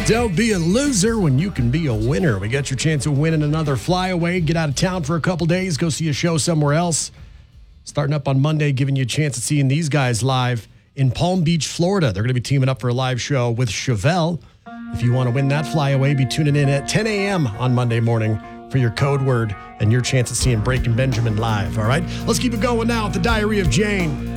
Don't be a loser when you can be a winner. We got your chance of winning another flyaway. Get out of town for a couple days. Go see a show somewhere else. Starting up on Monday, giving you a chance of seeing these guys live in Palm Beach, Florida. They're going to be teaming up for a live show with Chevelle. If you want to win that flyaway, be tuning in at 10 a.m. on Monday morning for your code word and your chance of seeing Breaking Benjamin live. All right, let's keep it going now with the Diary of Jane.